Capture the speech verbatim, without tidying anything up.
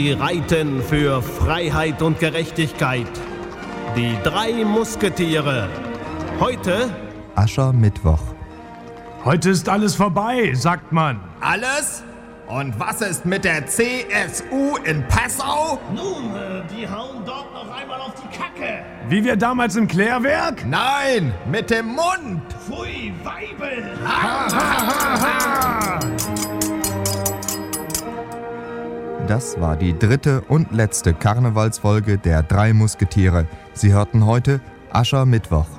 Sie reiten für Freiheit und Gerechtigkeit. Die drei Musketiere. Heute Aschermittwoch. Heute ist alles vorbei, sagt man. Alles? Und was ist mit der C S U in Passau? Nun, die hauen dort noch einmal auf die Kacke. Wie wir damals im Klärwerk? Nein, mit dem Mund. Pfui, Weibel. Ha, ha, ha, ha. Das war die dritte und letzte Karnevalsfolge der drei Musketiere. Sie hörten heute Aschermittwoch.